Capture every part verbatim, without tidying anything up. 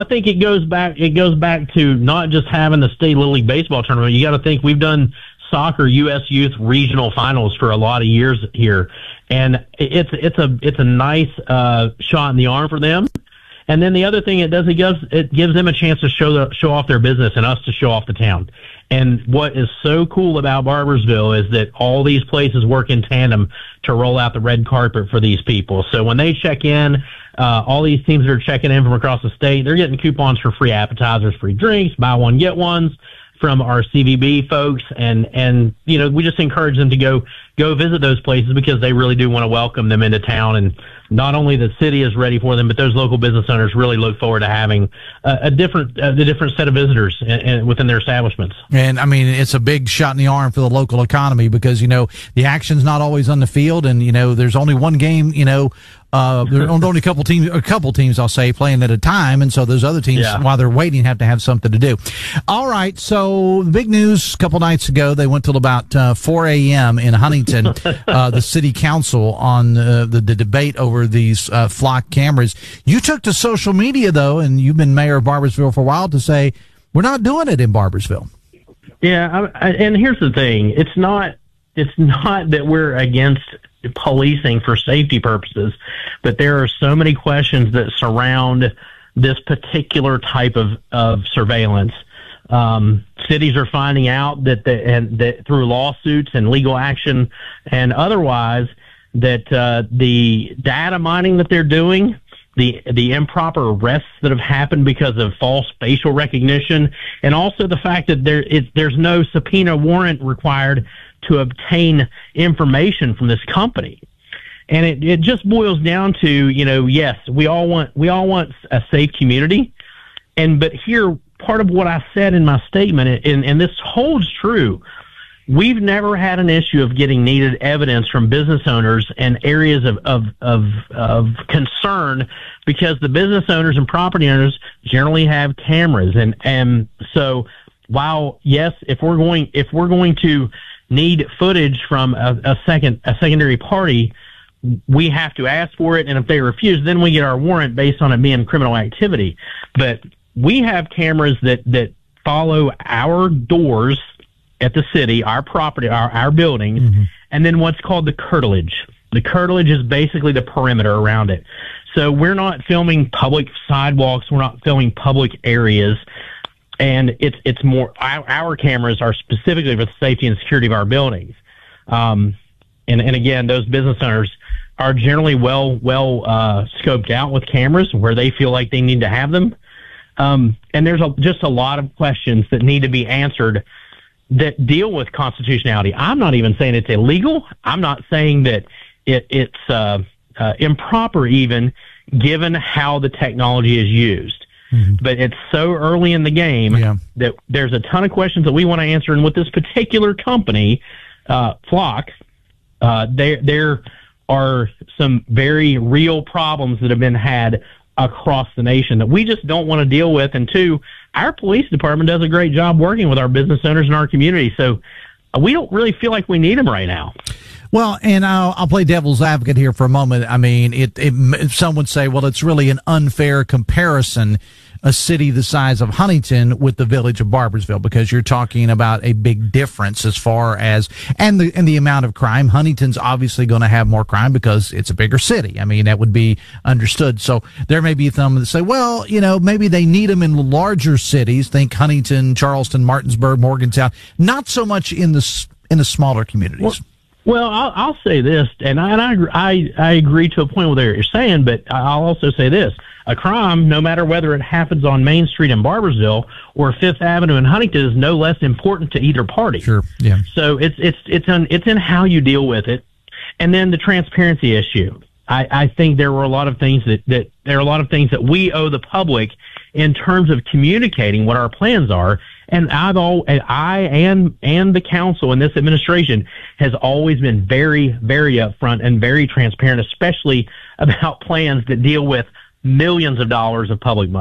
I think it goes back. It goes back to not just having the state Little League baseball tournament. You got to think we've done soccer U S Youth regional finals for a lot of years here, and it's it's a it's a nice uh, shot in the arm for them. And then the other thing it does, it gives it gives them a chance to show the, show off their business and us to show off the town. And what is so cool about Barboursville is that all these places work in tandem to roll out the red carpet for these people. So when they check in, uh, all these teams that are checking in from across the state, they're getting coupons for free appetizers, free drinks, buy one, get ones from our C V B folks. And, and, you know, we just encourage them to go, go visit those places because they really do want to welcome them into town. And not only the city is ready for them, but those local business owners really look forward to having a, a different, a different set of visitors in, in, within their establishments. And I mean, it's a big shot in the arm for the local economy because, you know, the action's not always on the field and, you know, there's only one game, you know, Uh, there are only a couple teams, a couple teams, I'll say, playing at a time, and so those other teams, yeah. while they're waiting, have to have something to do. All right, so the big news a couple nights ago, they went till about uh, four a.m. in Huntington, uh, the city council on uh, the, the debate over these uh, flock cameras. You took to social media, though, and you've been mayor of Barboursville for a while, to say, we're not doing it in Barboursville. Yeah, I, I, and here's the thing. It's not, it's not that we're against policing for safety purposes, but there are so many questions that surround this particular type of, of surveillance. Um, cities are finding out that, the, and that through lawsuits and legal action and otherwise that uh, the data mining that they're doing, the the improper arrests that have happened because of false facial recognition, and also the fact that there is there's no subpoena warrant required to obtain information from this company. And it, it just boils down to, you know, yes, we all want we all want a safe community. And but here, part of what I said in my statement, and, and this holds true, we've never had an issue of getting needed evidence from business owners and areas of, of, of, of concern because the business owners and property owners generally have cameras. And, and so while, yes, if we're going, if we're going to need footage from a, a second, a secondary party, we have to ask for it. And if they refuse, then we get our warrant based on it being criminal activity. But we have cameras that, that follow our doors at the city, our property, our, our buildings, mm-hmm. and then what's called the curtilage. The curtilage is basically the perimeter around it. So we're not filming public sidewalks. We're not filming public areas. And it's it's more our, our cameras are specifically for the safety and security of our buildings. Um, and, and again, those business owners are generally well well uh, scoped out with cameras where they feel like they need to have them. Um, and there's a, just a lot of questions that need to be answered that deal with constitutionality. I'm not even saying it's illegal. I'm not saying that it, it's uh, uh, improper even, given how the technology is used. Mm-hmm. But it's so early in the game yeah. that there's a ton of questions that we want to answer. And with this particular company, uh, Flock, uh, there there are some very real problems that have been had across the nation that we just don't want to deal with. And two, our police department does a great job working with our business owners in our community. So uh, we don't really feel like we need them right now. Well, and I'll, I'll play devil's advocate here for a moment. I mean, it, it, some would say, well, it's really an unfair comparison, a city the size of Huntington with the village of Barboursville, because you're talking about a big difference as far as, and the, and the amount of crime. Huntington's obviously going to have more crime because it's a bigger city. I mean, that would be understood. So there may be some that say, well, you know, maybe they need them in larger cities. Think Huntington, Charleston, Martinsburg, Morgantown, not so much in the, in the smaller communities. Well, Well, I'll, I'll say this, and I, and I, I, I agree to a point with what you're saying, but I'll also say this. A crime, no matter whether it happens on Main Street in Barboursville or Fifth Avenue in Huntington, is no less important to either party. Sure, yeah. So it's it's it's in, it's in how you deal with it. And then the transparency issue. I, I think there were a lot of things that, that there are a lot of things that we owe the public in terms of communicating what our plans are. And I've all, I and and the council and this administration has always been very, very upfront and very transparent, especially about plans that deal with millions of dollars of public money.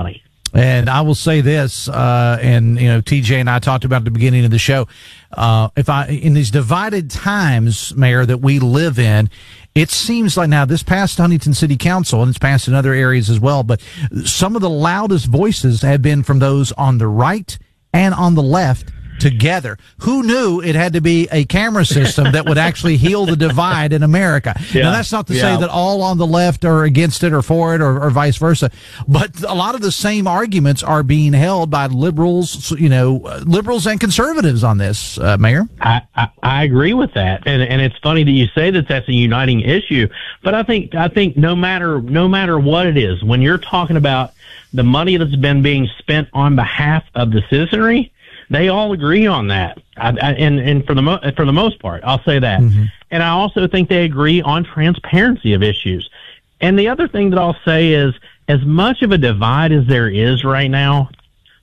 And I will say this, uh, and, you know, T J and I talked about at the beginning of the show. Uh, if I, in these divided times, Mayor, that we live in, it seems like now this passed Huntington City Council and it's passed in other areas as well, but some of the loudest voices have been from those on the right and on the left together. Who knew it had to be a camera system that would actually heal the divide in America? Yeah. Now, that's not to yeah. say that all on the left are against it or for it or, or vice versa, but a lot of the same arguments are being held by liberals, you know, liberals and conservatives on this, uh, Mayor. I, I, I agree with that. And, and it's funny that you say that that's a uniting issue, but I think, I think no matter, no matter what it is, when you're talking about the money that's been being spent on behalf of the citizenry, they all agree on that, I, I, and and for the mo- for the most part, I'll say that. Mm-hmm. And I also think they agree on transparency of issues. And the other thing that I'll say is, as much of a divide as there is right now,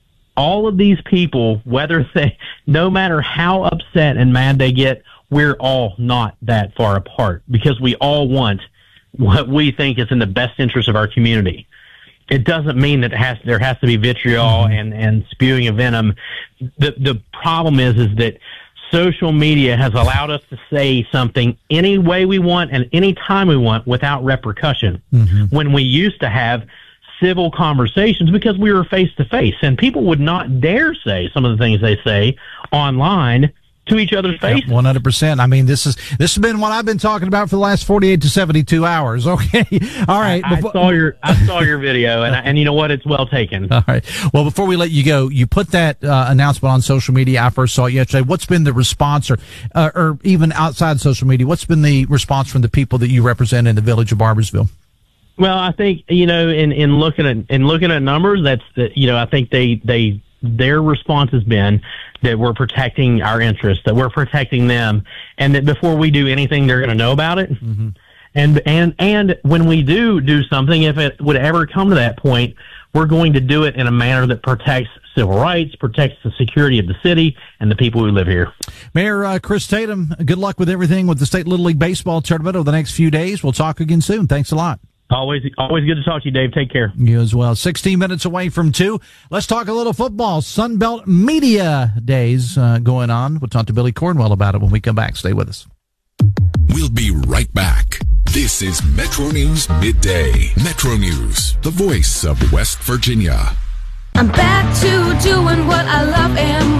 all of these people, whether they, no matter how upset and mad they get, we're all not that far apart because we all want what we think is in the best interest of our community. It doesn't mean that it has, there has to be vitriol and, and spewing of venom. The, the problem is, is that social media has allowed us to say something any way we want and any time we want without repercussion. Mm-hmm. When we used to have civil conversations because we were face to face and people would not dare say some of the things they say online to each other's faces. one hundred percent. I mean, this is this has been what I've been talking about for the last forty-eight to seventy-two hours. Okay. All right. I, I saw your I saw your video, and I, and you know what? It's well taken. All right. Well, before we let you go, you put that uh, announcement on social media. I first saw it yesterday. What's been the response, or uh, or even outside social media, what's been the response from the people that you represent in the village of Barboursville? Well, I think, you know, in, in looking at in looking at numbers, that's the, you know, I think they they their response has been that we're protecting our interests, that we're protecting them, and that before we do anything, they're going to know about it. Mm-hmm. And and and when we do do something, if it would ever come to that point, we're going to do it in a manner that protects civil rights, protects the security of the city and the people who live here. Mayor uh, Chris Tatum, good luck with everything with the State Little League Baseball tournament over the next few days. We'll talk again soon. Thanks a lot. Always, always good to talk to you, Dave. Take care. You as well. sixteen minutes away from two. Let's talk a little football. Sunbelt Media Days uh, going on. We'll talk to Billy Cornwell about it when we come back. Stay with us. We'll be right back. This is Metro News Midday. Metro News, the voice of West Virginia. I'm back to doing what I love and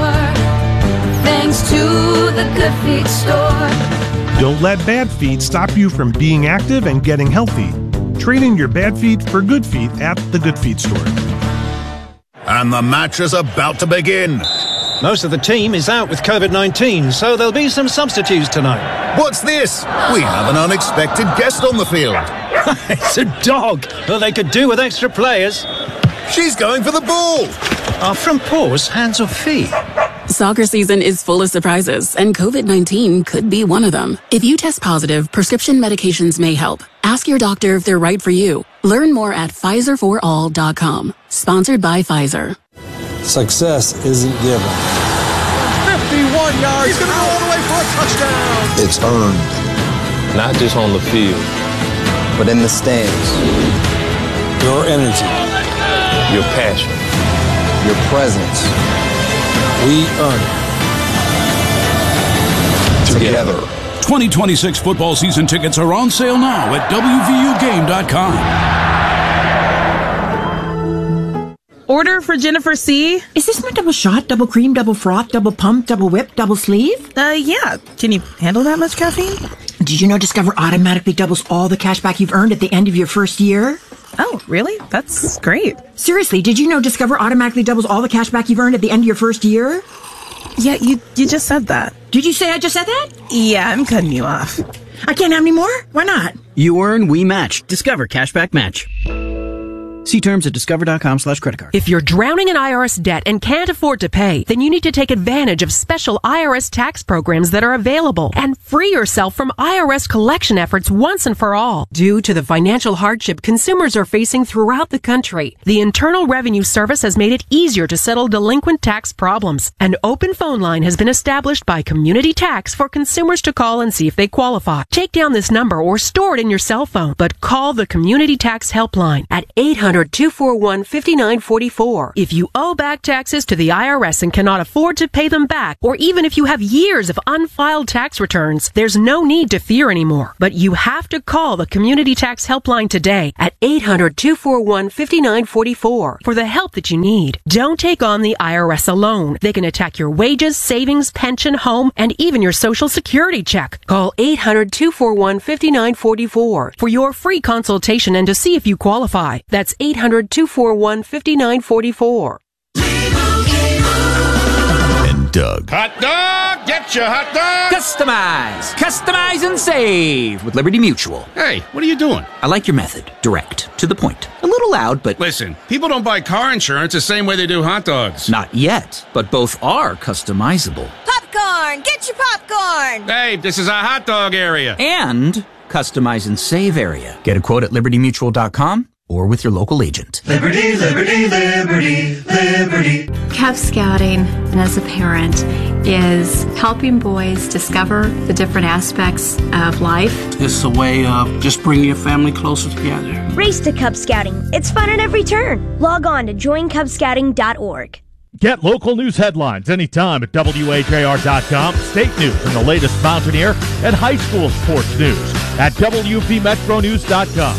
more, thanks to the Good Feet store. Don't let bad feet stop you from being active and getting healthy. Trade in your bad feet for good feet at the Good Feet store. And the match is about to begin. Most of the team is out with covid nineteen, so there'll be some substitutes tonight. What's this? We have an unexpected guest on the field. It's a dog. Well, they could do with extra players. She's going for the ball. Are front paws hands or feet? Soccer season is full of surprises, and covid nineteen could be one of them. If you test positive, prescription medications may help. Ask your doctor if they're right for you. Learn more at Pfizer for all dot com. Sponsored by Pfizer. Success isn't given. fifty-one yards. He's going to go all the way for a touchdown. It's earned. Not just on the field, but in the stands. Your energy. Your passion. Your presence. We earn it. Together. twenty twenty-six football season tickets are on sale now at W V U game dot com. Order for Jennifer C. Is this my double shot, double cream, double froth, double pump, double whip, double sleeve? Uh, yeah. Can you handle that much caffeine? Did you know Discover automatically doubles all the cash back you've earned at the end of your first year? Oh, really? That's great. Seriously, did you know Discover automatically doubles all the cash back you've earned at the end of your first year? Yeah, you you just said that. Did you say I just said that? Yeah, I'm cutting you off. I can't have any more? Why not? You earn, we match. Discover Cashback Match. See terms at discover.com slash credit card. If you're drowning in I R S debt and can't afford to pay, then you need to take advantage of special I R S tax programs that are available and free yourself from I R S collection efforts once and for all. Due to the financial hardship consumers are facing throughout the country, the Internal Revenue Service has made it easier to settle delinquent tax problems. An open phone line has been established by Community Tax for consumers to call and see if they qualify. Take down this number or store it in your cell phone, but call the Community Tax Helpline at eight hundred hundred, two four one, five nine four four. If you owe back taxes to the I R S and cannot afford to pay them back, or even if you have years of unfiled tax returns, there's no need to fear anymore. But you have to call the Community Tax Helpline today at eight hundred, two four one, five nine four four for the help that you need. Don't take on the I R S alone. They can attack your wages, savings, pension, home, and even your Social Security check. Call eight hundred, two four one, five nine four four for your free consultation and to see if you qualify. That's eight hundred, two four one, five nine four four. And Doug. Hot dog! Get your hot dog! Customize! Customize and save with Liberty Mutual. Hey, what are you doing? I like your method. Direct. To the point. A little loud, but... Listen, people don't buy car insurance the same way they do hot dogs. Not yet, but both are customizable. Popcorn! Get your popcorn! Hey, this is our hot dog area. And customize and save area. Get a quote at liberty mutual dot com or with your local agent. Liberty, liberty, liberty, liberty. Cub Scouting, and as a parent, is helping boys discover the different aspects of life. It's a way of just bringing your family closer together. Race to Cub Scouting. It's fun at every turn. Log on to join cub scouting dot org. Get local news headlines anytime at W H A R dot com, state news and the latest Mountaineer and high school sports news at W P Metro News dot com.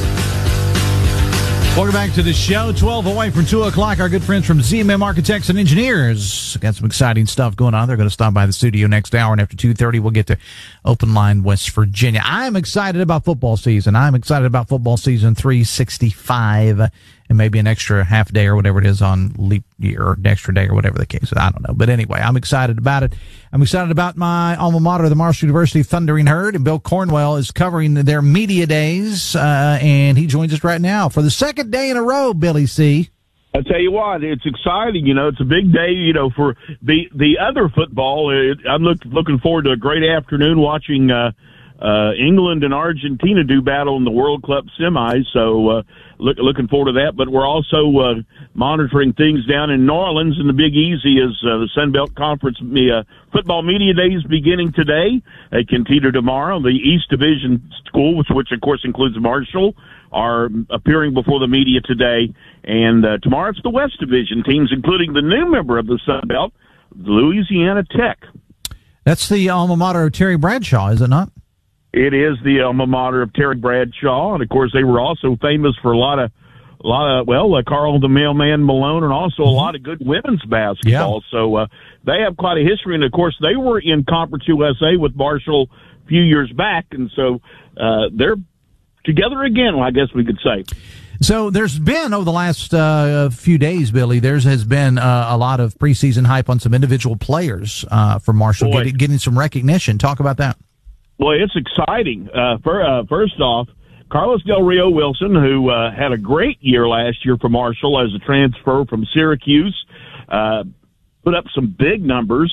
Welcome back to the show. twelve away from two o'clock. Our good friends from Z M M Architects and Engineers got some exciting stuff going on. They're going to stop by the studio next hour, and after two thirty, we'll get to Open Line West Virginia. I'm excited about football season. I'm excited about football season three sixty-five, and maybe an extra half day or whatever it is on leap year or an extra day or whatever the case is. I don't know. But anyway, I'm excited about it. I'm excited about my alma mater, the Marshall University Thundering Herd, and Bill Cornwell is covering their media days, uh, and he joins us right now for the second day in a row, Billy C. I tell you what, it's exciting. You know, it's a big day. You know, for the the other football, it, I'm look, looking forward to a great afternoon watching uh, uh, England and Argentina do battle in the World Cup semis. So, uh, look, looking forward to that. But we're also uh, monitoring things down in New Orleans, and the Big Easy is uh, the Sun Belt Conference uh, football media days beginning today. They continue tomorrow. The East Division schools, which of course includes Marshall, are appearing before the media today. And uh, tomorrow it's the West Division teams, including the new member of the Sun Belt, Louisiana Tech. That's the alma mater of Terry Bradshaw, is it not? It is the alma mater of Terry Bradshaw, and of course they were also famous for a lot of, a lot of well, uh, Carl the Mailman Malone, and also a lot of good women's basketball. Yeah. So uh, they have quite a history, and of course they were in Conference U S A with Marshall a few years back, and so uh, they're together again, I guess we could say. So there's been, over the last uh, few days, Billy, there has been uh, a lot of preseason hype on some individual players uh, for Marshall getting, getting some recognition. Talk about that. Well, it's exciting. Uh, for, uh, first off, Carlos Del Rio Wilson, who uh, had a great year last year for Marshall as a transfer from Syracuse, uh, put up some big numbers.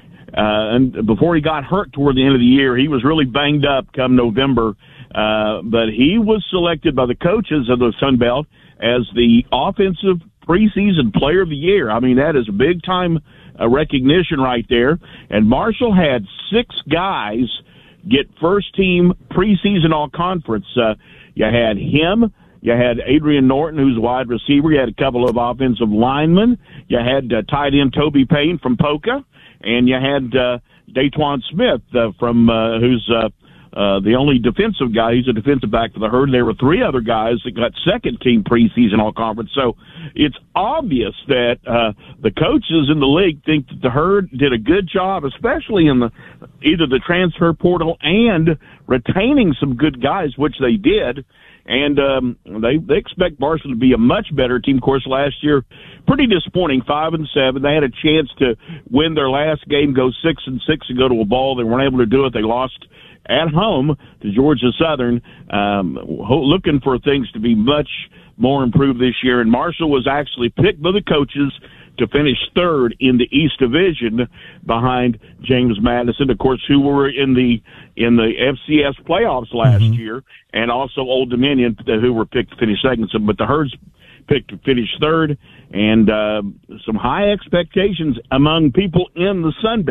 Uh, and before he got hurt toward the end of the year, he was really banged up come November. Uh, but he was selected by the coaches of the Sun Belt as the offensive preseason player of the year. I mean, that is big time uh, recognition right there. And Marshall had six guys get first team preseason all conference. Uh, you had him. You had Adrian Norton, who's a wide receiver. You had a couple of offensive linemen. You had uh, tight end Toby Payne from Poca. And you had uh, Daytwan Smith uh, from uh, who's uh, uh, the only defensive guy. He's a defensive back for the Herd. There were three other guys that got second team preseason all conference. So it's obvious that uh, the coaches in the league think that the Herd did a good job, especially in the either the transfer portal and retaining some good guys, which they did. And um, they they expect Marshall to be a much better team. Of course, last year, pretty disappointing, five and seven. They had a chance to win their last game, go six and six, and go to a bowl. They weren't able to do it. They lost at home to Georgia Southern. Um, looking for things to be much more improved this year. And Marshall was actually picked by the coaches to finish third in the East Division behind James Madison, of course, who were in the in the F C S playoffs last mm-hmm. year, and also Old Dominion, who were picked to finish second. So, but the Herds picked to finish third, and uh, some high expectations among people in the Sun Belt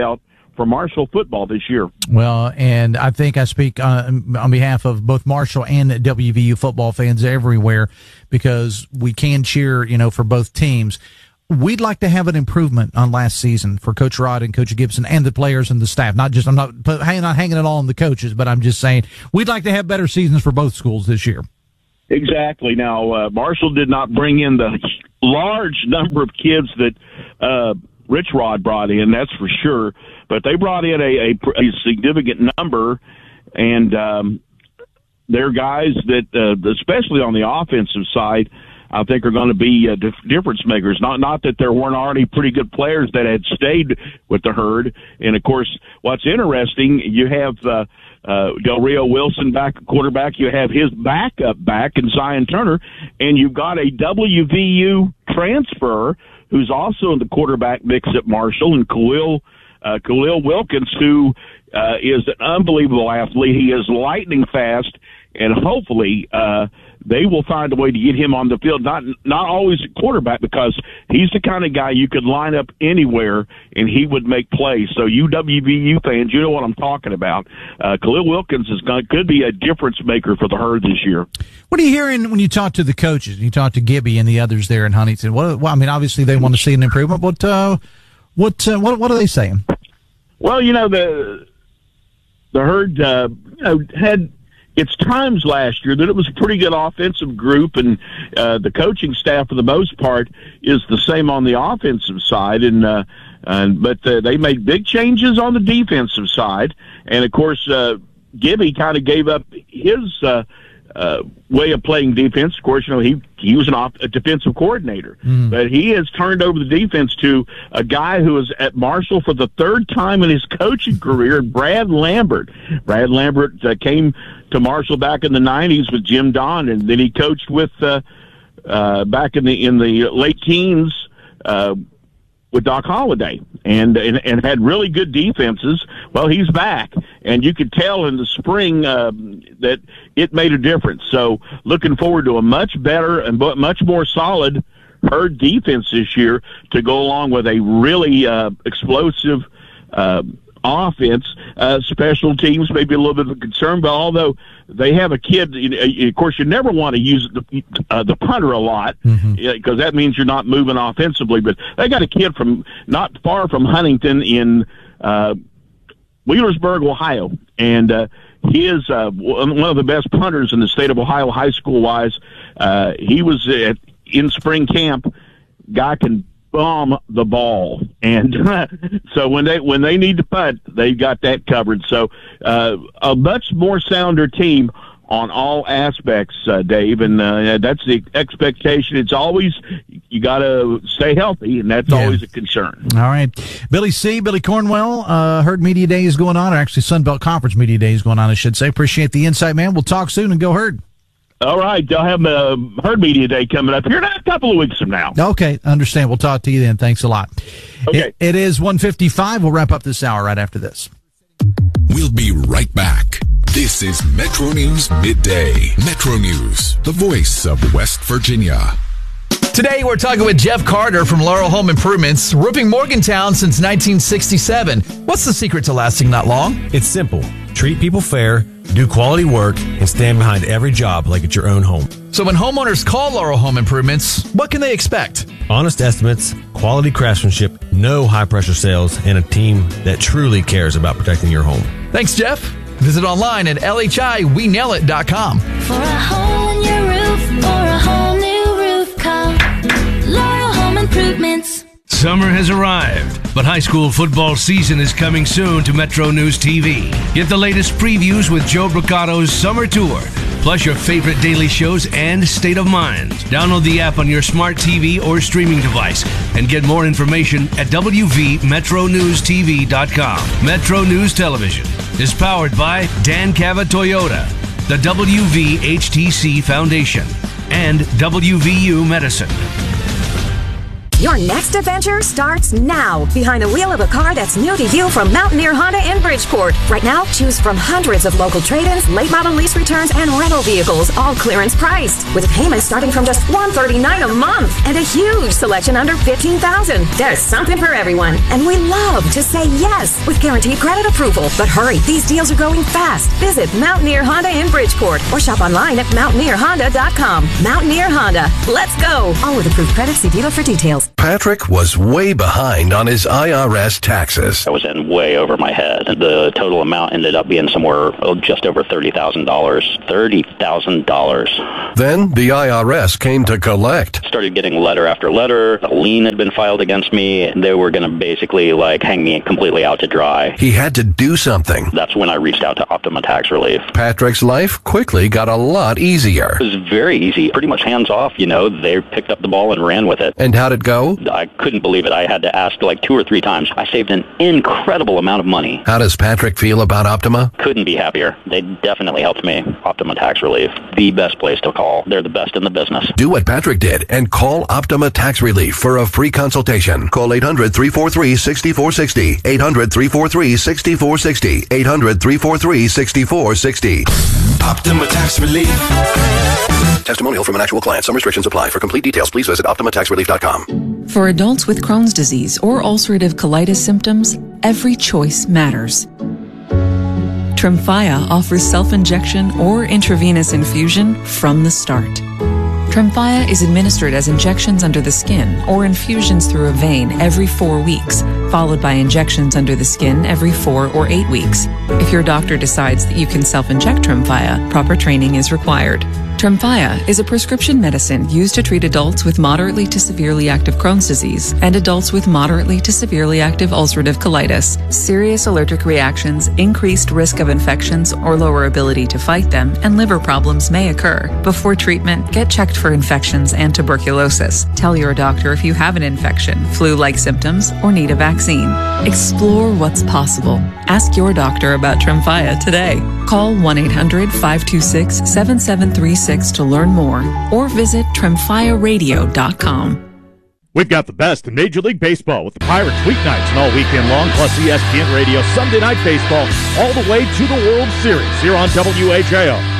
for Marshall football this year. Well, and I think I speak on, on behalf of both Marshall and W V U football fans everywhere, because we can cheer, you know, for both teams. We'd like to have an improvement on last season for Coach Rod and Coach Gibson and the players and the staff. Not just, I'm not, not hanging it all on the coaches, but I'm just saying we'd like to have better seasons for both schools this year. Exactly. Now, uh, Marshall did not bring in the large number of kids that uh, Rich Rod brought in, that's for sure. But they brought in a, a, a significant number, and um, they're guys that, uh, especially on the offensive side, I think are going to be uh, dif- difference makers. Not not that there weren't already pretty good players that had stayed with the Herd. And, of course, what's interesting, you have uh, uh, Del Rio Wilson back at quarterback. You have his backup back in Zion Turner. And you've got a W V U transfer who's also in the quarterback mix at Marshall, and Khalil, uh, Khalil Wilkins, who uh, is an unbelievable athlete. He is lightning fast, and hopefully uh, they will find a way to get him on the field, not not always at quarterback, because he's the kind of guy you could line up anywhere and he would make plays. So you W V U fans, you know what I'm talking about. Uh, Khalil Wilkins is going, could be a difference maker for the Herd this year. What are you hearing when you talk to the coaches? You talk to Gibby and the others there in Huntington. What, well, I mean, obviously they want to see an improvement. What uh, what uh, what what are they saying? Well, you know, the the Herd uh, you know, had its times last year that it was a pretty good offensive group, and uh, the coaching staff for the most part is the same on the offensive side, and uh, and but uh, they made big changes on the defensive side, and of course uh, Gibby kind of gave up his uh, uh, way of playing defense. Of course, you know he he was an off, a defensive coordinator, mm. but he has turned over the defense to a guy who is at Marshall for the third time in his coaching career, Brad Lambert. Brad Lambert uh, came to Marshall back in the nineties with Jim Don, and then he coached with uh, uh, back in the in the late teens uh, with Doc Holliday, and, and and had really good defenses. Well, he's back, and you could tell in the spring uh, that it made a difference. So, looking forward to a much better and much more solid Herd defense this year to go along with a really uh, explosive Uh, offense. Uh, special teams may be a little bit of a concern, but although they have a kid, you know, of course, you never want to use the, uh, the punter a lot, because mm-hmm. that means you're not moving offensively. But they got a kid from not far from Huntington in uh, Wheelersburg, Ohio, and uh, he is uh, one of the best punters in the state of Ohio, high school wise. Uh, he was at, in spring camp. Guy can bomb the ball, and so when they when they need to punt, they've got that covered. So uh, a much more sounder team on all aspects, uh, Dave, and uh, that's the expectation. It's always you got to stay healthy, and that's yeah. always a concern. All right, Billy C, Billy Cornwell, uh, Herd Media Day is going on, or actually Sunbelt Conference Media Day is going on, I should say. Appreciate the insight, man. We'll talk soon, and go Herd. All right, they'll have a Herd Media Day coming up here in a couple of weeks from now. Okay, understand. We'll talk to you then. Thanks a lot. Okay. It, it is one fifty-five. We'll wrap up this hour right after this. We'll be right back. This is Metro News Midday. Metro News, the voice of West Virginia. Today, we're talking with Jeff Carter from Laurel Home Improvements, roofing Morgantown since nineteen sixty-seven. What's the secret to lasting that long? It's simple. Treat people fair, do quality work, and stand behind every job like it's your own home. So when homeowners call Laurel Home Improvements, what can they expect? Honest estimates, quality craftsmanship, no high-pressure sales, and a team that truly cares about protecting your home. Thanks, Jeff. Visit online at L H I we nail it dot com. For a hole in your roof or a whole new roof, call Laurel Home Improvements. Summer has arrived, but high school football season is coming soon to Metro News T V. Get the latest previews with Joe Bricato's Summer Tour, plus your favorite daily shows and State of Mind. Download the app on your smart T V or streaming device and get more information at W V Metro News T V dot com. Metro News Television is powered by Dan Cava Toyota, the W V H T C Foundation, and W V U Medicine. Your next adventure starts now. Behind the wheel of a car that's new to you from Mountaineer Honda in Bridgeport. Right now, choose from hundreds of local trade-ins, late model lease returns, and rental vehicles, all clearance priced. With payments starting from just one hundred thirty-nine dollars a month and a huge selection under fifteen thousand dollars. There's something for everyone. And we love to say yes with guaranteed credit approval. But hurry, these deals are going fast. Visit Mountaineer Honda in Bridgeport or shop online at mountaineer honda dot com. Mountaineer Honda. Let's go. All with approved credit. See dealer for details. Patrick was way behind on his I R S taxes. I was in way over my head. The total amount ended up being somewhere oh, just over thirty thousand dollars. thirty thousand dollars. Then the I R S came to collect. Started getting letter after letter. A lien had been filed against me. They were going to basically like hang me completely out to dry. He had to do something. That's when I reached out to Optima Tax Relief. Patrick's life quickly got a lot easier. It was very easy. Pretty much hands off, you know. They picked up the ball and ran with it. And how'd it go? I couldn't believe it. I had to ask like two or three times. I saved an incredible amount of money. How does Patrick feel about Optima? Couldn't be happier. They definitely helped me. Optima Tax Relief, the best place to call. They're the best in the business. Do what Patrick did and call Optima Tax Relief for a free consultation. Call eight hundred, three four three, six four six zero. eight hundred, three four three, six four six zero. eight hundred, three four three, six four six zero. Optima Tax Relief. Testimonial from an actual client. Some restrictions apply. For complete details, please visit optima tax relief dot com. For adults with Crohn's disease or ulcerative colitis symptoms, every choice matters. Tremfya offers self-injection or intravenous infusion from the start. Tremfya is administered as injections under the skin or infusions through a vein every four weeks, followed by injections under the skin every four or eight weeks. If your doctor decides that you can self-inject Tremfya, proper training is required. Tremfya is a prescription medicine used to treat adults with moderately to severely active Crohn's disease and adults with moderately to severely active ulcerative colitis. Serious allergic reactions, increased risk of infections or lower ability to fight them, and liver problems may occur. Before treatment, get checked for infections and tuberculosis. Tell your doctor if you have an infection, flu-like symptoms, or need a vaccine. Explore what's possible. Ask your doctor about Tremfya today. Call one eight hundred, five two six, seven seven three six to learn more or visit tremfya radio dot com. We've got the best in Major League Baseball with the Pirates weeknights and all weekend long, plus E S P N Radio Sunday Night Baseball all the way to the World Series here on W A J R.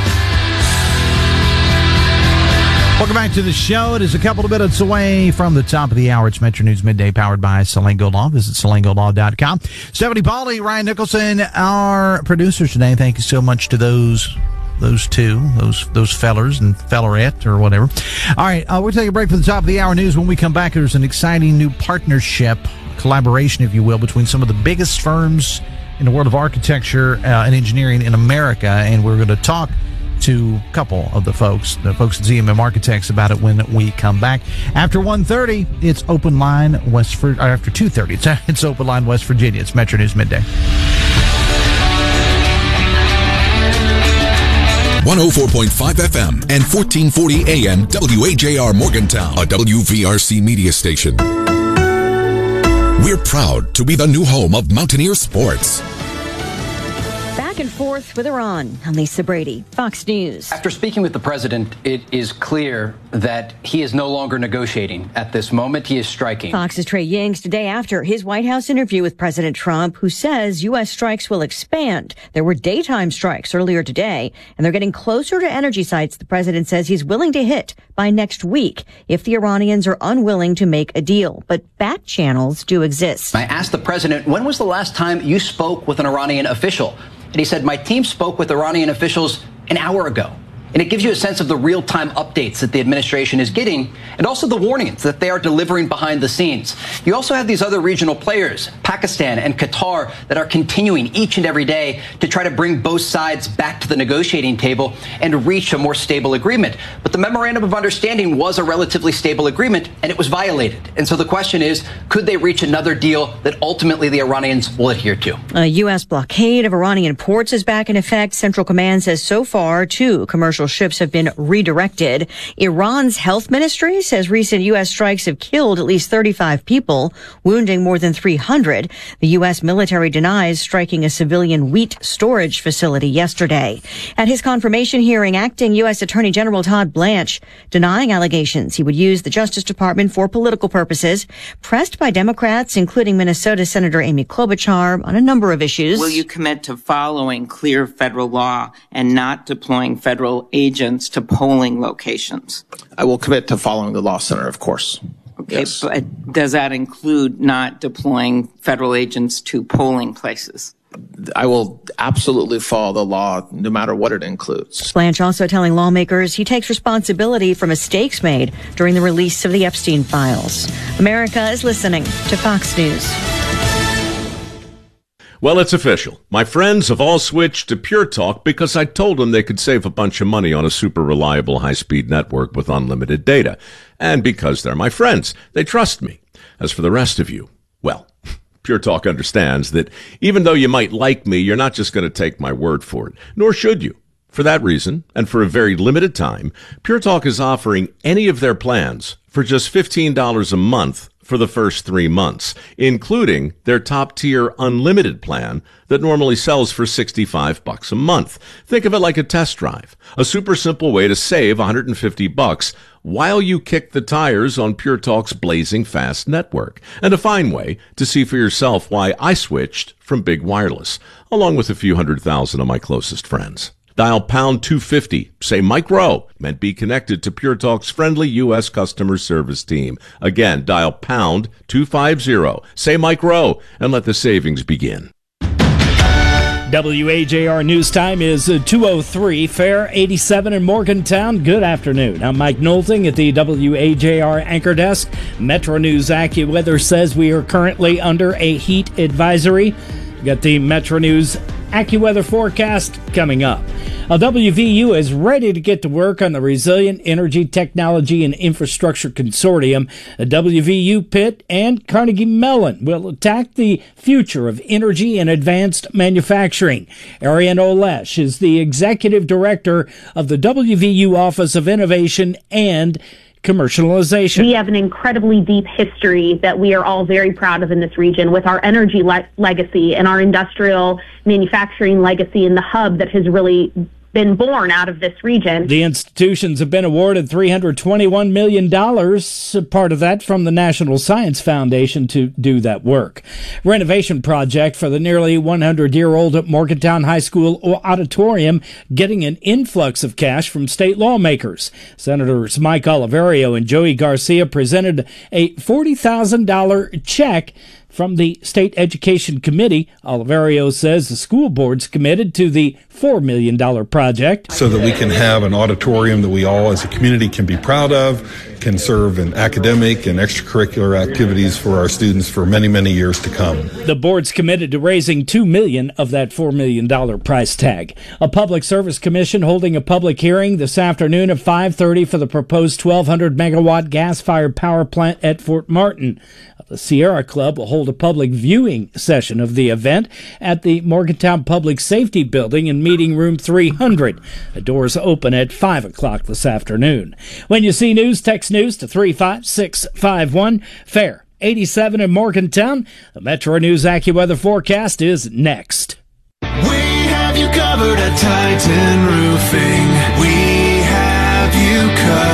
Welcome back to the show. It is a couple of minutes away from the top of the hour. It's Metro News Midday, powered by Salango Law. Visit salango law dot com. Stephanie Pauly, Ryan Nicholson, our producers today. Thank you so much to those those two, those those fellers and fellerette or whatever. All right, uh, we'll take a break for the top of the hour news. When we come back, there's an exciting new partnership, collaboration, if you will, between some of the biggest firms in the world of architecture uh, and engineering in America, and we're going to talk to a couple of the folks, the folks at Z M M Architects, about it when we come back. After one thirty, it's Open Line West Virginia. After two thirty, it's, it's Open Line West Virginia. It's Metro News Midday. one oh four point five F M and fourteen forty A M W A J R Morgantown, a W V R C media station. We're proud to be the new home of Mountaineer Sports. Back and forth with Iran. I'm Lisa Brady, Fox News. After speaking with the president, it is clear that he is no longer negotiating at this moment. He is striking. Fox's Trey Yings today after his White House interview with President Trump, who says U S strikes will expand. There were daytime strikes earlier today, and they're getting closer to energy sites the president says he's willing to hit by next week if the Iranians are unwilling to make a deal. But back channels do exist. I asked the president, when was the last time you spoke with an Iranian official? And he said, my team spoke with Iranian officials an hour ago. And it gives you a sense of the real-time updates that the administration is getting and also the warnings that they are delivering behind the scenes. You also have these other regional players, Pakistan and Qatar, that are continuing each and every day to try to bring both sides back to the negotiating table and reach a more stable agreement. But the memorandum of understanding was a relatively stable agreement, and it was violated. And so the question is, could they reach another deal that ultimately the Iranians will adhere to? A U S blockade of Iranian ports is back in effect. Central Command says so far two commercial commercial ships have been redirected. Iran's health ministry says recent U S strikes have killed at least thirty-five people, wounding more than three hundred. The U S military denies striking a civilian wheat storage facility yesterday. At his confirmation hearing, acting U S Attorney General Todd Blanche denying allegations he would use the Justice Department for political purposes, pressed by Democrats, including Minnesota Senator Amy Klobuchar, on a number of issues. Will you commit to following clear federal law and not deploying federal agents to polling locations? I will commit to following the law, Senator, of course. Okay, yes. But does that include not deploying federal agents to polling places? I will absolutely follow the law, no matter what it includes. Blanche also telling lawmakers he takes responsibility for mistakes made during the release of the Epstein files. America is listening to Fox News. Well, it's official. My friends have all switched to Pure Talk because I told them they could save a bunch of money on a super reliable high-speed network with unlimited data. And because they're my friends, they trust me. As for the rest of you, well, Pure Talk understands that even though you might like me, you're not just going to take my word for it, nor should you. For that reason, and for a very limited time, Pure Talk is offering any of their plans for just fifteen dollars a month for the first three months, including their top-tier unlimited plan that normally sells for sixty-five bucks a month. Think of it like a test drive, a super simple way to save one hundred fifty bucks while you kick the tires on Pure Talk's blazing fast network, and a fine way to see for yourself why I switched from big wireless, along with a few hundred thousand of my closest friends. Dial pound two fifty, say Mike Rowe, and be connected to Pure Talk's friendly U S customer service team. Again, dial pound two fifty, say Mike Rowe, and let the savings begin. W A J R News Time is two oh three, Fair eighty-seven in Morgantown. Good afternoon. I'm Mike Nolting at the W A J R Anchor Desk. Metro News AccuWeather says we are currently under a heat advisory. We got the Metro News AccuWeather forecast coming up. A W V U is ready to get to work on the Resilient Energy Technology and Infrastructure Consortium. A W V U Pitt and Carnegie Mellon will attack the future of energy and advanced manufacturing. Ariane Olesh is the executive director of the W V U Office of Innovation and Commercialization. We have an incredibly deep history that we are all very proud of in this region with our energy le- legacy and our industrial manufacturing legacy and the hub that has really been born out of this region. The institutions have been awarded three hundred twenty-one million dollars, part of that from the National Science Foundation, to do that work. Renovation project for the nearly one hundred year old Morgantown High School auditorium getting an influx of cash from state lawmakers. Senators Mike Oliverio and Joey Garcia presented a forty thousand dollars check from the State Education Committee. Oliverio says the school board's committed to the four million dollars project. So that we can have an auditorium that we all as a community can be proud of, can serve in academic and extracurricular activities for our students for many, many years to come. The board's committed to raising two million dollars of that four million dollars price tag. A Public Service Commission holding a public hearing this afternoon at five thirty for the proposed twelve hundred megawatt gas-fired power plant at Fort Martin. The Sierra Club will hold a public viewing session of the event at the Morgantown Public Safety Building in Meeting Room three hundred. The doors open at five o'clock this afternoon. When you see news, text news to three five six five one. Fair eighty-seven in Morgantown. The Metro News AccuWeather forecast is next. We have you covered at Titan Roofing. We have you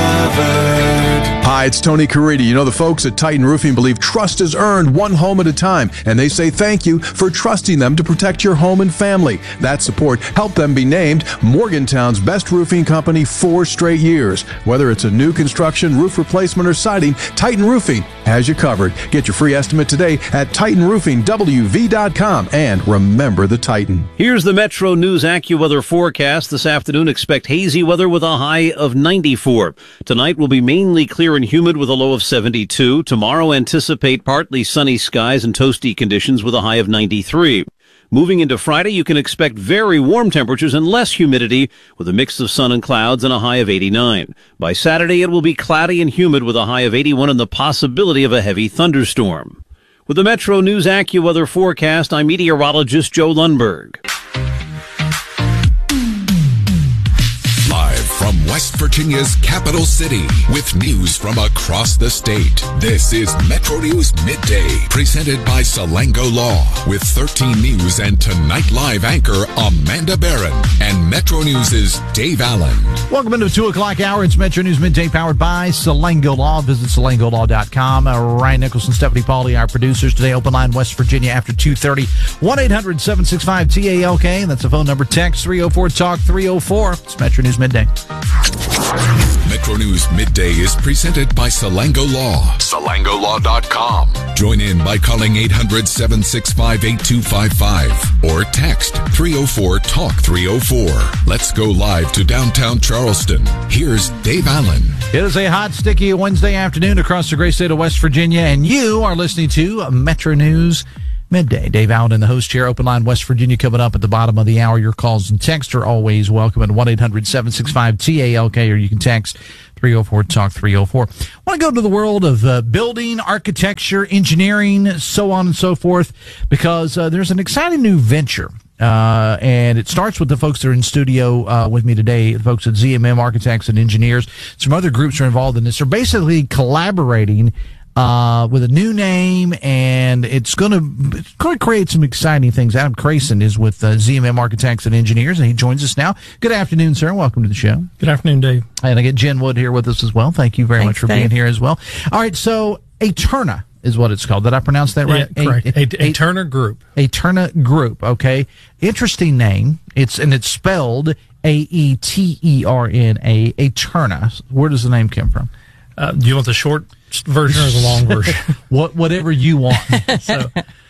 covered. Hi, it's Tony Caridi. You know, the folks at Titan Roofing believe trust is earned one home at a time, and they say thank you for trusting them to protect your home and family. That support helped them be named Morgantown's best roofing company four straight years. Whether it's a new construction, roof replacement, or siding, Titan Roofing has you covered. Get your free estimate today at titan roofing w v dot com, and remember the Titan. Here's the Metro News AccuWeather forecast. This afternoon, expect hazy weather with a high of ninety-four. Tonight will be mainly clear and humid with a low of seventy-two. Tomorrow, anticipate partly sunny skies and toasty conditions with a high of ninety-three. Moving into Friday, you can expect very warm temperatures and less humidity with a mix of sun and clouds and a high of eighty-nine. By Saturday, it will be cloudy and humid with a high of eighty-one and the possibility of a heavy thunderstorm. With the Metro News AccuWeather forecast, I'm meteorologist Joe Lundberg. Live West Virginia's capital city, with news from across the state. This is Metro News Midday, presented by Salango Law, with thirteen News and Tonight Live anchor Amanda Barron and Metro News' Dave Allen. Welcome into the two o'clock hour. It's Metro News Midday, powered by Salango Law. Visit salango law dot com. Uh, Ryan Nicholson, Stephanie Pauly, our producers today. Open line West Virginia after two thirty. one eight hundred seven six five T A L K. That's the phone number. Text three oh four talk three oh four. It's Metro News Midday. Metro News Midday is presented by Salango Law. salango law dot com. Join in by calling eight hundred seven six five eight two five five or text three oh four talk three oh four. Let's go live to downtown Charleston. Here's Dave Allen. It is a hot, sticky Wednesday afternoon across the great state of West Virginia, and you are listening to Metro News Midday. Dave Allen in the host chair. Open line West Virginia coming up at the bottom of the hour. Your calls and texts are always welcome at one eight hundred seven six five T A L K, or you can text three oh four talk three oh four. I want to go to the world of uh, building, architecture, engineering, so on and so forth, because uh, there's an exciting new venture. Uh, and it starts with the folks that are in studio uh, with me today, the folks at Z M M Architects and Engineers. Some other groups are involved in this. They're basically collaborating uh, with a new name, and it's going to it's going to create some exciting things. Adam Crayson is with uh, Z M M Architects and Engineers, and he joins us now. Good afternoon, sir. Welcome to the show. Good afternoon, Dave. And I get Jen Wood here with us as well. Thank you very Thanks, much for Dave. being here as well. All right, so Aeterna is what it's called. Did I pronounce that right? Yeah, correct. A, a, Aeterna Group. Aeterna Group. Okay. Interesting name. It's and it's spelled A E T E R N A. Aeterna. Where does the name come from? Uh, do you want the short version or the long version? what whatever you want. so,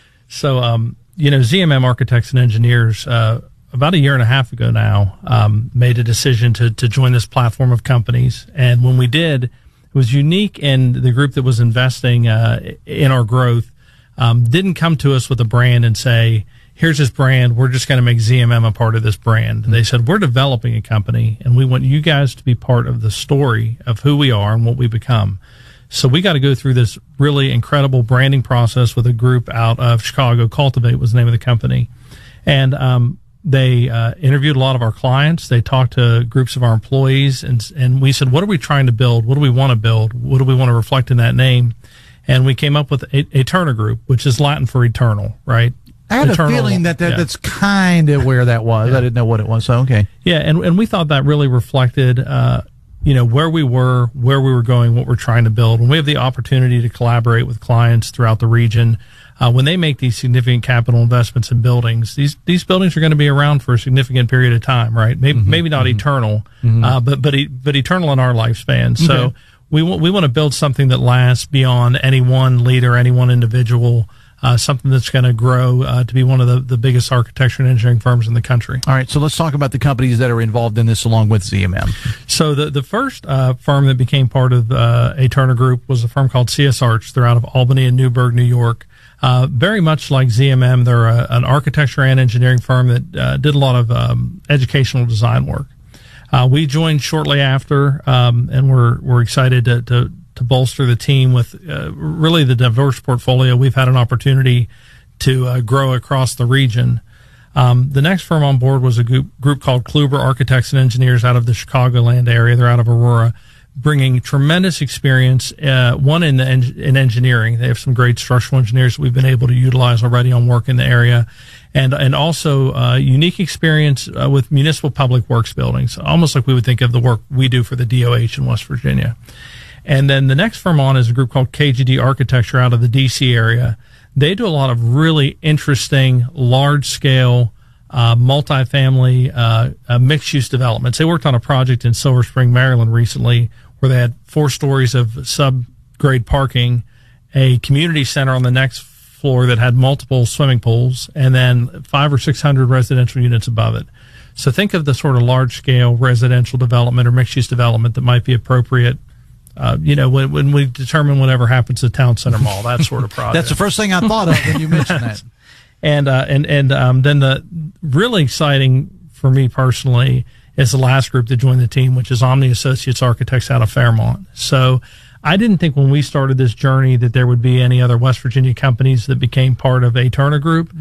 so um, you know, Z M M Architects and Engineers, uh, about a year and a half ago now, um, made a decision to to join this platform of companies, and when we did, was unique, and the group that was investing uh, in our growth um, didn't come to us with a brand and say, here's this brand, we're just going to make Z M M a part of this brand. Mm-hmm. They said, we're developing a company, and we want you guys to be part of the story of who we are and what we become. So we got to go through this really incredible branding process with a group out of Chicago. Cultivate was the name of the company. And um They uh, interviewed a lot of our clients. They talked to groups of our employees, and and we said, what are we trying to build? What do we want to build? What do we want to reflect in that name? And we came up with Aeterna Group, which is Latin for eternal, right? I had eternal, a feeling that, that yeah. that's kind of where that was. Yeah. I didn't know what it was, so okay. Yeah, and, and we thought that really reflected, uh, you know, where we were, where we were going, what we're trying to build. When we have the opportunity to collaborate with clients throughout the region, Uh, when they make these significant capital investments in buildings, these these buildings are going to be around for a significant period of time, right? Maybe mm-hmm, maybe not mm-hmm. eternal, mm-hmm. Uh, but but but eternal in our lifespan. So okay. we want we want to build something that lasts beyond any one leader, any one individual. Uh, something that's going to grow uh, to be one of the, the biggest architecture and engineering firms in the country. All right, so let's talk about the companies that are involved in this along with Z M M. So the the first uh, firm that became part of uh, Aeterna Group was a firm called C S Arch. They're out of Albany and Newburgh, New York. Uh, very much like Z M M, they're a, an architecture and engineering firm that uh, did a lot of um, educational design work. Uh, we joined shortly after, um, and we're we're excited to, to to bolster the team with uh, really the diverse portfolio. We've had an opportunity to uh, grow across the region. Um, the next firm on board was a group, group called Kluber Architects and Engineers out of the Chicagoland area. They're out of Aurora, bringing tremendous experience, uh, one in the en- in engineering. They have some great structural engineers that we've been able to utilize already on work in the area, and and also uh, unique experience uh, with municipal public works buildings, almost like we would think of the work we do for the D O H in West Virginia. And then the next firm on is a group called K G D Architecture out of the D C area. They do a lot of really interesting, large-scale, uh, multifamily, uh, uh, mixed-use developments. They worked on a project in Silver Spring, Maryland recently where they had four stories of sub-grade parking, a community center on the next floor that had multiple swimming pools, and then five or six hundred residential units above it. So think of the sort of large-scale residential development or mixed-use development that might be appropriate. Uh, you know, when, when we determine whatever happens to Town Center Mall, that sort of project. That's the first thing I thought of when you mentioned that. And uh, and and um, then the really exciting for me personally is the last group that joined the team, which is Omni Associates Architects out of Fairmont. So I didn't think when we started this journey that there would be any other West Virginia companies that became part of Aeterna Group.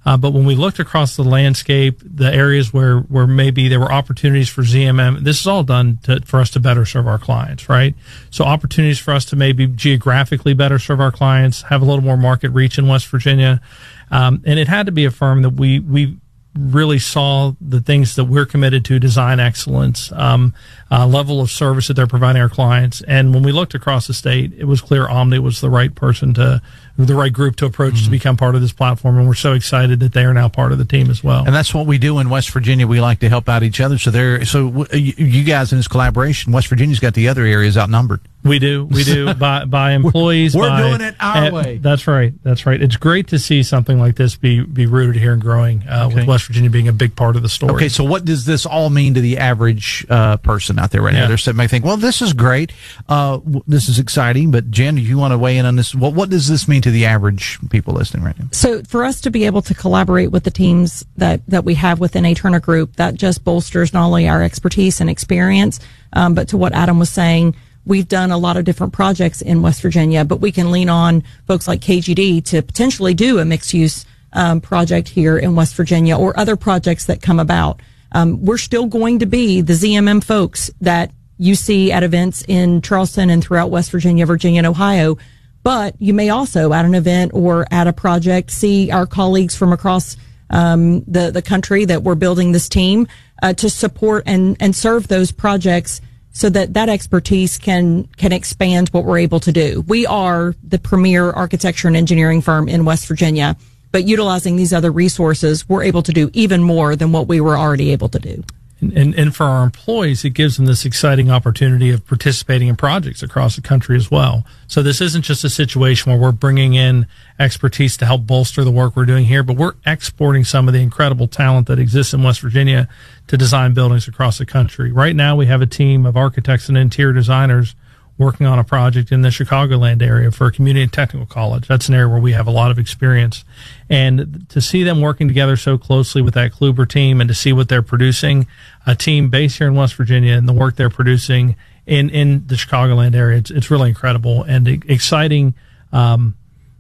Uh, but when we looked across the landscape, the areas where, where maybe there were opportunities for Z M M, this is all done to, for us to better serve our clients, right? So opportunities for us to maybe geographically better serve our clients, have a little more market reach in West Virginia. Um, and it had to be a firm that we, we really saw the things that we're committed to, design excellence, um, uh, level of service that they're providing our clients. And when we looked across the state, it was clear Omni was the right person to, the right group to approach mm-hmm. to become part of this platform. And we're so excited that they are now part of the team as well. And that's what we do in West Virginia. We like to help out each other. So there, so you guys in this collaboration, West Virginia's got the other areas outnumbered. We do. We do by, by employees. We're by, doing it our uh, way. That's right. That's right. It's great to see something like this be, be rooted here and growing, uh, okay. with West Virginia being a big part of the story. Okay. So what does this all mean to the average, uh, person out there right yeah. now? They're sitting back thinking, well, this is great. Uh, this is exciting. But Jen, if you want to weigh in on this, what, what does this mean to the average people listening right now? So for us to be able to collaborate with the teams that, that we have within a Turner Group, that just bolsters not only our expertise and experience, um, but to what Adam was saying, we've done a lot of different projects in West Virginia, but we can lean on folks like K G D to potentially do a mixed use um, project here in West Virginia or other projects that come about. Um, we're still going to be the Z M M folks that you see at events in Charleston and throughout West Virginia, Virginia, and Ohio. But you may also at an event or at a project see our colleagues from across um, the, the country that we're building this team uh, to support and, and serve those projects so that that expertise can can expand what we're able to do. We are the premier architecture and engineering firm in West Virginia, but utilizing these other resources, we're able to do even more than what we were already able to do. And, and for our employees, it gives them this exciting opportunity of participating in projects across the country as well. So this isn't just a situation where we're bringing in expertise to help bolster the work we're doing here, but we're exporting some of the incredible talent that exists in West Virginia to design buildings across the country. Right now, we have a team of architects and interior designers working on a project in the Chicagoland area for a community and technical college. That's an area where we have a lot of experience. And to see them working together so closely with that Kluber team and to see what they're producing, a team based here in West Virginia and the work they're producing in, in the Chicagoland area, it's, it's really incredible and exciting, um,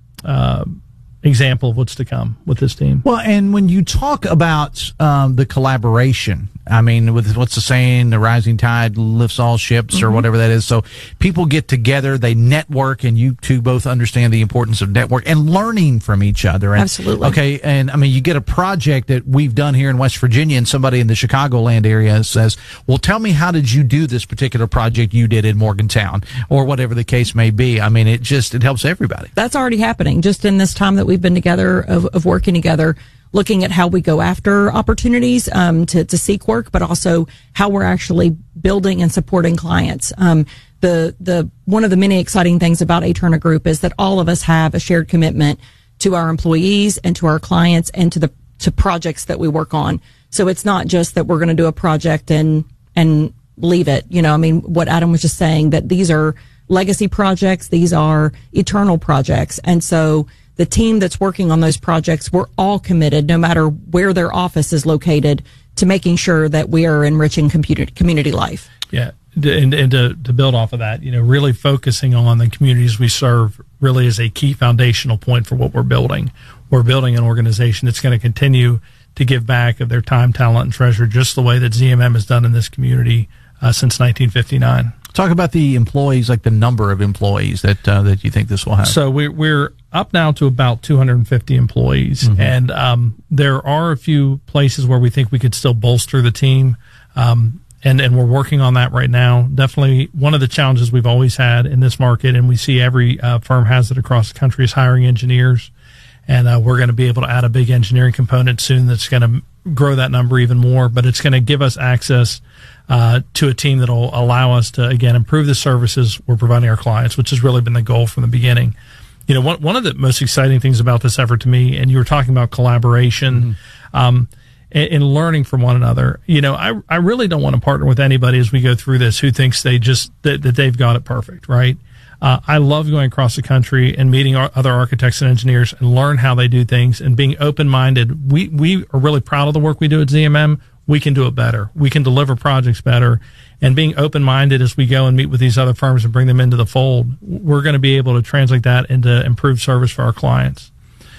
uh, example of what's to come with this team. Well, and when you talk about um, the collaboration, I mean, with what's the saying, the rising tide lifts all ships, mm-hmm. or whatever that is. So people get together, they network, and you two both understand the importance of network and learning from each other. And, Absolutely. Okay, and I mean, you get a project that we've done here in West Virginia, and somebody in the Chicagoland area says, well, tell me, how did you do this particular project you did in Morgantown, or whatever the case may be? I mean, it just, it helps everybody. That's already happening just in this time that we've been together, of, of working together, looking at how we go after opportunities um, to, to seek work, but also how we're actually building and supporting clients. Um, the the one of the many exciting things about A Turner Group is that all of us have a shared commitment to our employees and to our clients and to the to projects that we work on. So it's not just that we're going to do a project and and leave it. You know, I mean, what Adam was just saying, that these are legacy projects, these are eternal projects, and so the team that's working on those projects, we're all committed, no matter where their office is located, to making sure that we are enriching community, community life. Yeah, and, and to, to build off of that, you know, really focusing on the communities we serve really is a key foundational point for what we're building. We're building an organization that's going to continue to give back of their time, talent, and treasure, just the way that Z M M has done in this community uh, since nineteen fifty-nine. Talk about the employees, like the number of employees that uh, that you think this will have. So we're we're up now to about two hundred fifty employees, mm-hmm. and um, there are a few places where we think we could still bolster the team, um, and and we're working on that right now. Definitely one of the challenges we've always had in this market, and we see every uh, firm has it across the country, is hiring engineers, and uh, we're going to be able to add a big engineering component soon that's going to grow that number even more. But it's going to give us access Uh, to a team that will allow us to, again, improve the services we're providing our clients, which has really been the goal from the beginning. You know, one, one of the most exciting things about this effort to me, and you were talking about collaboration, mm-hmm. um, and, and learning from one another. You know, I, I really don't want to partner with anybody as we go through this who thinks they just, that, that they've got it perfect, right? Uh, I love going across the country and meeting our other architects and engineers and learn how they do things and being open-minded. We, we are really proud of the work we do at Z M M. We can do it better. We can deliver projects better. And being open-minded as we go and meet with these other firms and bring them into the fold, we're going to be able to translate that into improved service for our clients.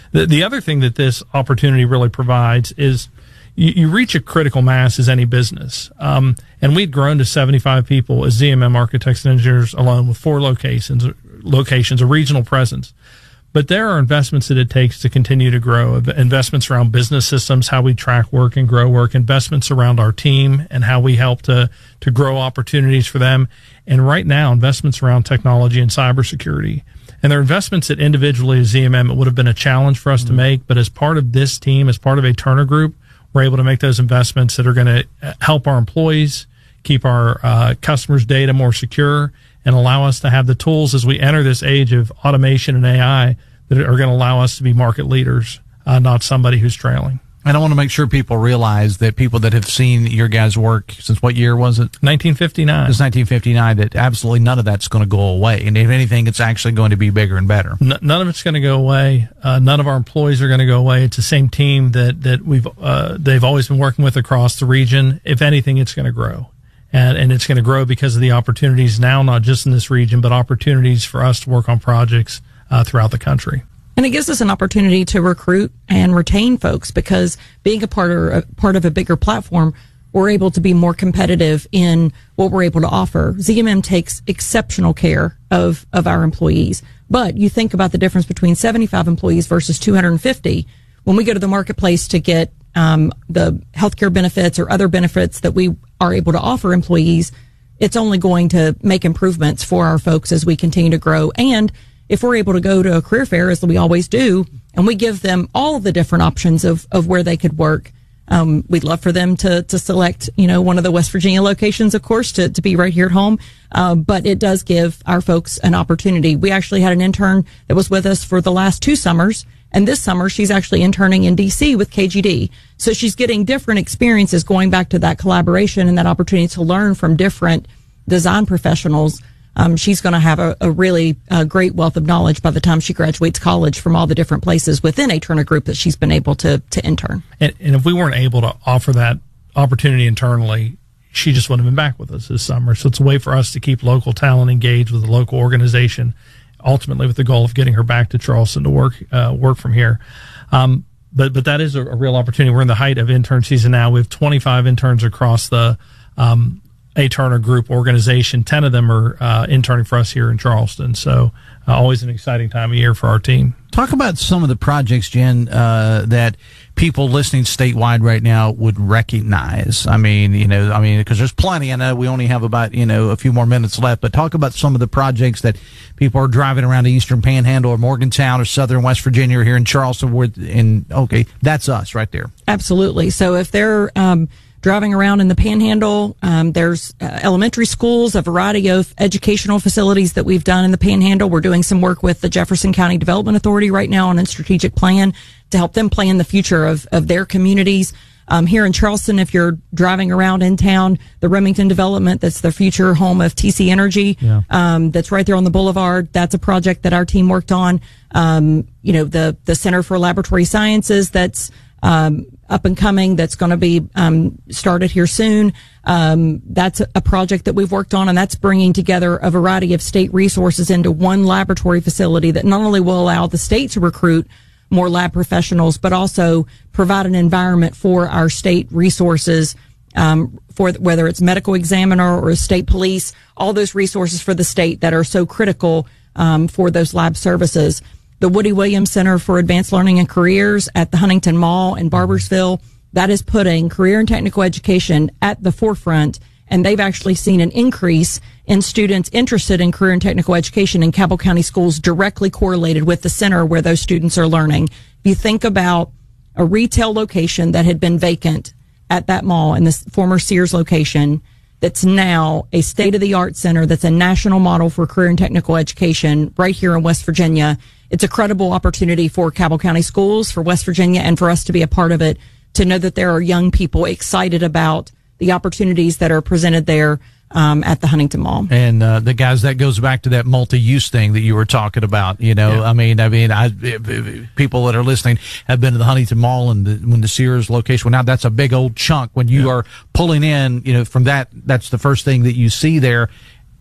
The, the other thing that this opportunity really provides is you, you reach a critical mass as any business. Um, and we'd grown to seventy-five people as Z M M Architects and Engineers alone with four locations, locations, a regional presence. But there are investments that it takes to continue to grow, investments around business systems, how we track work and grow work, investments around our team and how we help to, to grow opportunities for them. And right now, investments around technology and cybersecurity. And they're investments that individually as Z M M, it would have been a challenge for us mm-hmm. to make. But as part of this team, as part of a Turner Group, we're able to make those investments that are going to help our employees, keep our uh, customers' data more secure, and allow us to have the tools as we enter this age of automation and A I that are going to allow us to be market leaders, uh, not somebody who's trailing. And I want to make sure people realize that people that have seen your guys' work since what year was it? nineteen fifty-nine. Since nineteen fifty-nine, that absolutely none of that's going to go away. And if anything, it's actually going to be bigger and better. N- none of it's going to go away. Uh, none of our employees are going to go away. It's the same team that, that we've, uh, they've always been working with across the region. If anything, it's going to grow. And, and it's going to grow because of the opportunities now, not just in this region, but opportunities for us to work on projects uh, throughout the country. And it gives us an opportunity to recruit and retain folks because being a part of a part of a bigger platform, we're able to be more competitive in what we're able to offer. Z M M takes exceptional care of, of our employees. But you think about the difference between seventy-five employees versus two hundred fifty. When we go to the marketplace to get um, the healthcare benefits or other benefits that we are able to offer employees, it's only going to make improvements for our folks as we continue to grow. And if we're able to go to a career fair, as we always do, and we give them all the different options of, of where they could work, um, we'd love for them to, to select, you know, one of the West Virginia locations, of course, to, to be right here at home. Uh, but it does give our folks an opportunity. We actually had an intern that was with us for the last two summers. And this summer, she's actually interning in D C with K G D. So she's getting different experiences going back to that collaboration and that opportunity to learn from different design professionals. Um, she's going to have a, a really uh, great wealth of knowledge by the time she graduates college from all the different places within a Turner Group that she's been able to to intern. And, and if we weren't able to offer that opportunity internally, she just wouldn't have been back with us this summer. So it's a way for us to keep local talent engaged with the local organization, ultimately with the goal of getting her back to Charleston to work uh, work from here. Um, but but that is a, a real opportunity. We're in the height of intern season now. We have twenty-five interns across the um, A Turner Group organization. ten of them are uh, interning for us here in Charleston. So uh, always an exciting time of year for our team. Talk about some of the projects, Jen, uh, that people listening statewide right now would recognize. I mean, you know, I mean, because there's plenty. I know we only have about, you know, a few more minutes left, but talk about some of the projects that people are driving around the Eastern Panhandle or Morgantown or Southern West Virginia or here in Charleston. Where, in, okay, that's us right there. Absolutely. So if they're, um, driving around in the Panhandle, um, there's uh, elementary schools, a variety of educational facilities that we've done in the Panhandle. We're doing some work with the Jefferson County Development Authority right now on a strategic plan to help them plan the future of, of their communities. Um, here in Charleston, if you're driving around in town, the Remington development, that's the future home of T C Energy, yeah. um, that's right there on the boulevard. That's a project that our team worked on. Um, you know, the, the Center for Laboratory Sciences, that's, um, up and coming, that's going to be um, started here soon. Um, that's a project that we've worked on, and that's bringing together a variety of state resources into one laboratory facility that not only will allow the state to recruit more lab professionals, but also provide an environment for our state resources, um, for whether it's medical examiner or state police, all those resources for the state that are so critical um, for those lab services. The Woody Williams Center for Advanced Learning and Careers at the Huntington Mall in Barbersville, that is putting career and technical education at the forefront, and they've actually seen an increase in students interested in career and technical education in Cabell County schools directly correlated with the center where those students are learning. If you think about a retail location that had been vacant at that mall in this former Sears location, that's now a state-of-the-art center that's a national model for career and technical education right here in West Virginia. It's a credible opportunity for Cabell County schools, for West Virginia, and for us to be a part of it, to know that there are young people excited about the opportunities that are presented there um, at the Huntington Mall. And uh, the guys, that goes back to that multi-use thing that you were talking about. You know, yeah. I mean, I mean, I, if, if people that are listening have been to the Huntington Mall and the, when the Sears location. Well, now that's a big old chunk when you yeah. are pulling in. You know, from that, that's the first thing that you see there.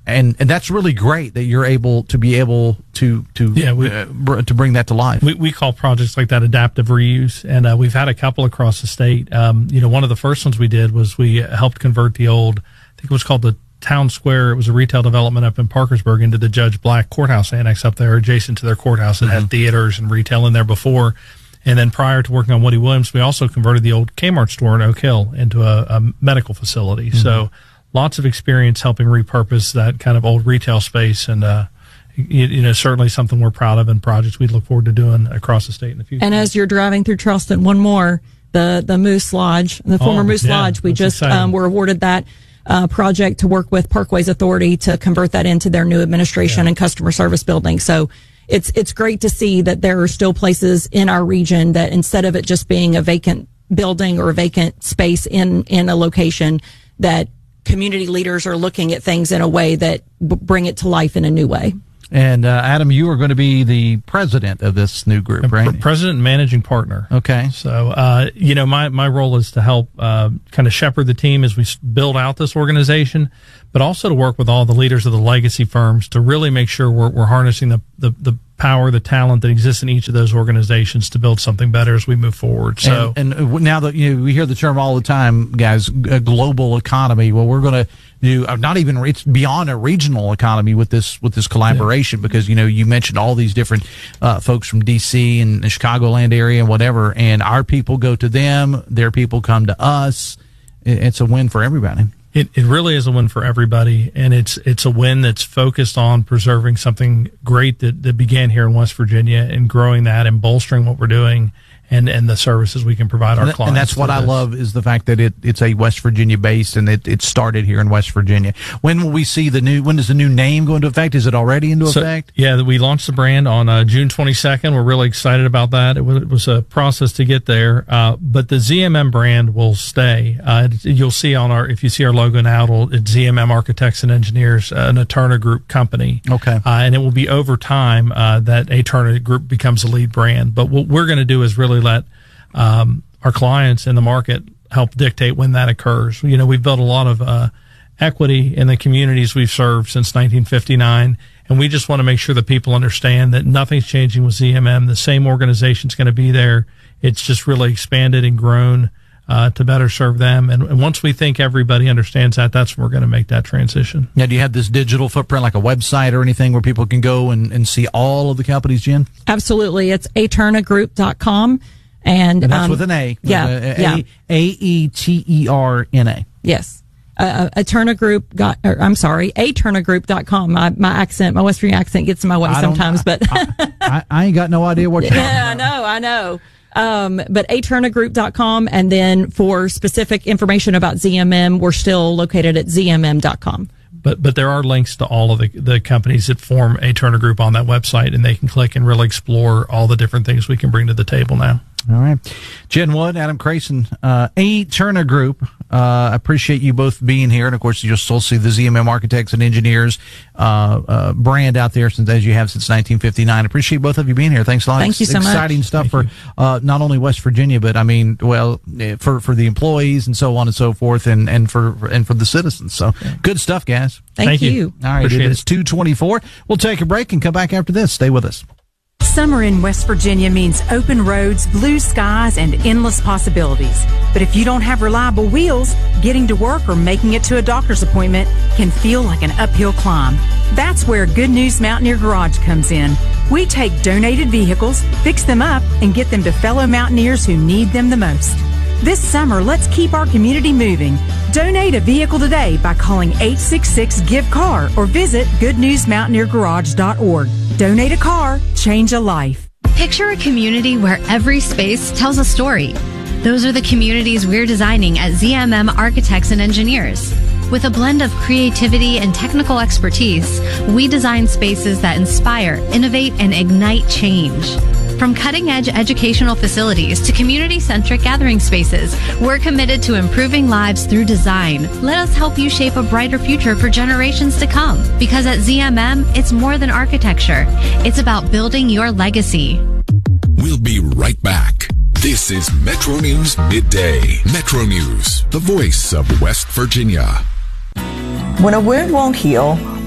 and and that's really great that you're able to be able to to yeah, we, uh, br- to bring that to life. We we call projects like that adaptive reuse, and uh, we've had a couple across the state. Um, you know, one of the first ones we did was we helped convert the old, I think it was called the Town Square. It was a retail development up in Parkersburg into the Judge Black Courthouse Annex up there, adjacent to their courthouse. It mm-hmm. had theaters and retail in there before. And then prior to working on Woody Williams, we also converted the old Kmart store in Oak Hill into a, a medical facility. Mm-hmm. So lots of experience helping repurpose that kind of old retail space, and uh, you, you know, certainly something we're proud of and projects we look forward to doing across the state in the future. And as you're driving through Charleston, one more, the, the Moose Lodge, the former oh, Moose yeah, Lodge, we just um, were awarded that Uh, project to work with Parkways Authority to convert that into their new administration yeah. and customer service building. So it's it's great to see that there are still places in our region that instead of it just being a vacant building or a vacant space in, in a location, that community leaders are looking at things in a way that b- bring it to life in a new way. And uh, Adam, you are going to be the president of this new group, right? President and managing partner. Okay. So, uh, you know, my, my role is to help uh, kind of shepherd the team as we build out this organization, but also to work with all the leaders of the legacy firms to really make sure we're, we're harnessing the, the, the power, the talent that exists in each of those organizations to build something better as we move forward. So, and, and now that you know, we hear the term all the time, guys, a global economy. Well, we're going to do uh, not even it's beyond a regional economy with this with this collaboration, yeah. because you know you mentioned all these different uh, folks from D C and the Chicagoland area and whatever, and our people go to them, their people come to us. It's a win for everybody. It it really is a win for everybody, and it's it's a win that's focused on preserving something great that, that began here in West Virginia and growing that and bolstering what we're doing and, and the services we can provide our and clients. And that's what I this. love is the fact that it, it's a West Virginia based and it, it started here in West Virginia. When will we see the new, when does the new name go into effect? Is it already into so, effect? Yeah, we launched the brand on uh, June twenty-second. We're really excited about that. It was, it was a process to get there, uh, but the Z M M brand will stay. Uh, it, you'll see on our, if you see our logo now, it'll, it's Z M M Architects and Engineers, uh, an Eterna Group company. Okay. Uh, and it will be over time uh, that Eterna Group becomes a lead brand. But what we're going to do is really let Um, our clients in the market help dictate when that occurs. You know, we've built a lot of uh, equity in the communities we've served since nineteen fifty-nine, and we just want to make sure that people understand that nothing's changing with Z M M. The same organization's going to be there. It's just really expanded and grown uh, to better serve them. And, and once we think everybody understands that, that's when we're going to make that transition. Now, do you have this digital footprint, like a website or anything where people can go and, and see all of the companies, Jen? Absolutely. It's eterna group dot com. And, and that's um, with an A. Yeah. A, a, yeah. A E T E R N A. Yes. Uh, Eterna Group got, or, I'm sorry, eterna group dot com. My, my accent, my West Virginia accent gets in my way I sometimes, but. I, I, I ain't got no idea what you're Yeah, I know, I know. Um, but eterna group dot com. And then for specific information about Z M M, we're still located at z m m dot com. But but there are links to all of the, the companies that form Eterna Group on that website, and they can click and really explore all the different things we can bring to the table now. All right. Jen Wood, Adam Crayson, uh, Eterna Group. I uh, appreciate you both being here. And, of course, you'll still see the Z M M Architects and Engineers uh, uh, brand out there since as you have since nineteen fifty-nine. I appreciate both of you being here. Thanks a lot. Thank you so much. Exciting stuff Thank for uh, not only West Virginia, but, I mean, well, for, for the employees and so on and so forth and, and, for, and for the citizens. So yeah. Good stuff, guys. Thank, Thank you. you. All right. Appreciate it is two twenty-four. We'll take a break and come back after this. Stay with us. Summer in West Virginia means open roads, blue skies, and endless possibilities. But if you don't have reliable wheels, getting to work or making it to a doctor's appointment can feel like an uphill climb. That's where Good News Mountaineer Garage comes in. We take donated vehicles, fix them up, and get them to fellow mountaineers who need them the most. This summer, let's keep our community moving. Donate a vehicle today by calling eight six six, G I V, C A R or visit good news mountaineer garage dot org. Donate a car, change a life. Picture a community where every space tells a story. Those are the communities we're designing at Z M M Architects and Engineers. With a blend of creativity and technical expertise, we design spaces that inspire, innovate, and ignite change. From cutting-edge educational facilities to community-centric gathering spaces, we're committed to improving lives through design. Let us help you shape a brighter future for generations to come. Because at Z M M, it's more than architecture. It's about building your legacy. We'll be right back. This is Metro News Midday. Metro News, the voice of West Virginia. When a wound won't heal,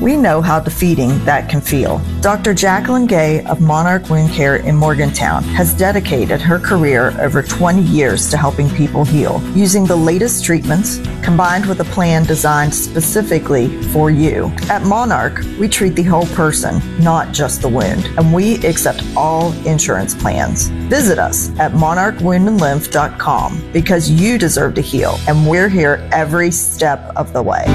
we know how defeating that can feel. Doctor Jacqueline Gay of Monarch Wound Care in Morgantown has dedicated her career over twenty years to helping people heal using the latest treatments combined with a plan designed specifically for you. At Monarch, we treat the whole person, not just the wound, and we accept all insurance plans. Visit us at monarch wound and lymph dot com because you deserve to heal, and we're here every step of the way.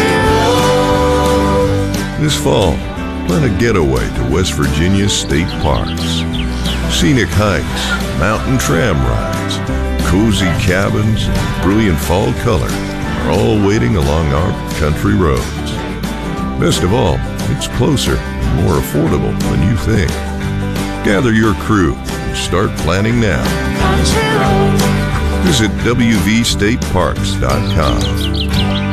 This fall, plan a getaway to West Virginia's state parks. Scenic hikes, mountain tram rides, cozy cabins, and brilliant fall color are all waiting along our country roads. Best of all, it's closer and more affordable than you think. Gather your crew and start planning now. Visit w v state parks dot com.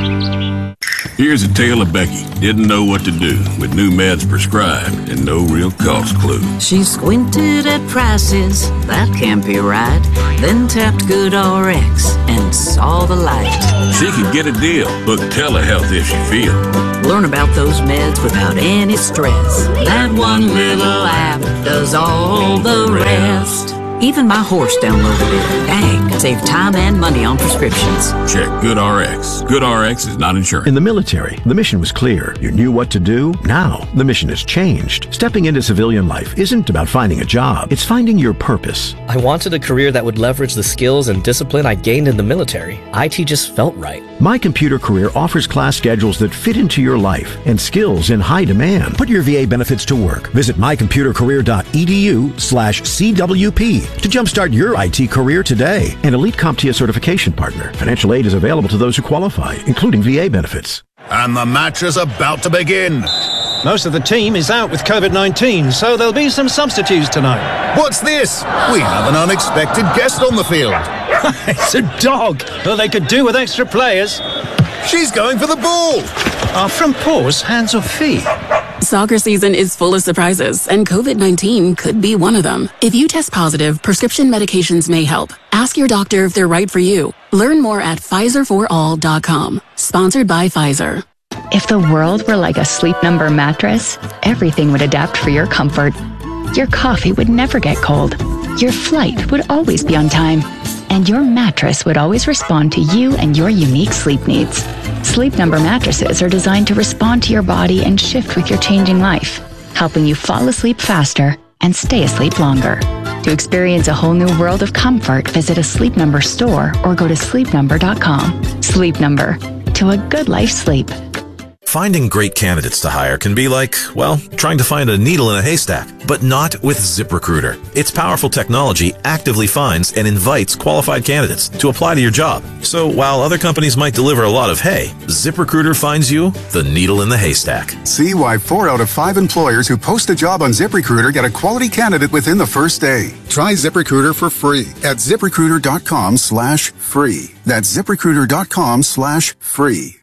Here's a tale of Becky. Didn't know what to do with new meds prescribed and no real cost clue. She squinted at prices, that can't be right. Then tapped GoodRx and saw the light. She could get a deal. Book telehealth if she feels. Learn about those meds without any stress. That one little app does all the rest. Even my horse downloaded it. Dang, save time and money on prescriptions. Check GoodRx. GoodRx is not insurance. In the military, the mission was clear. You knew what to do. Now, the mission has changed. Stepping into civilian life isn't about finding a job. It's finding your purpose. I wanted a career that would leverage the skills and discipline I gained in the military. I T just felt right. My Computer Career offers class schedules that fit into your life and skills in high demand. Put your V A benefits to work. Visit my computer career dot e d u slash c w p to jumpstart your I T career today. An Elite CompTIA certification partner. Financial aid is available to those who qualify, including V A benefits. And the match is about to begin. Most of the team is out with COVID nineteen, so there'll be some substitutes tonight. What's this? We have an unexpected guest on the field. It's a dog. Well, they could do with extra players. She's going for the ball. Are from paws, hands or feet? Soccer season is full of surprises, and COVID nineteen could be one of them. If you test positive, prescription medications may help. Ask your doctor if they're right for you. Learn more at Pfizer for all dot com. Sponsored by Pfizer. If the world were like a Sleep Number mattress, everything would adapt for your comfort. Your coffee would never get cold. Your flight would always be on time. And your mattress would always respond to you and your unique sleep needs. Sleep Number mattresses are designed to respond to your body and shift with your changing life, helping you fall asleep faster and stay asleep longer. To experience a whole new world of comfort, visit a Sleep Number store or go to sleep number dot com. Sleep Number. To a good life sleep. Finding great candidates to hire can be like, well, trying to find a needle in a haystack, but not with ZipRecruiter. Its powerful technology actively finds and invites qualified candidates to apply to your job. So while other companies might deliver a lot of hay, ZipRecruiter finds you the needle in the haystack. See why four out of five employers who post a job on ZipRecruiter get a quality candidate within the first day. Try ZipRecruiter for free at ZipRecruiter dot com slash free. That's ZipRecruiter dot com slash free.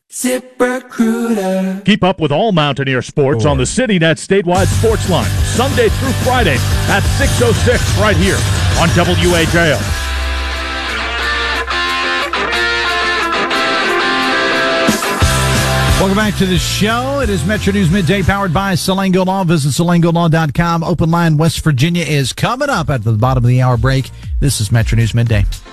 ZipRecruiter. Keep up with all Mountaineer sports on the CityNet statewide sports line, Sunday through Friday at six oh six right here on W A J O. Welcome back to the show. It is Metro News Midday powered by Salango Law. Visit salango law dot com. Open Line West Virginia is coming up at the bottom of the hour break. This is Metro News Midday.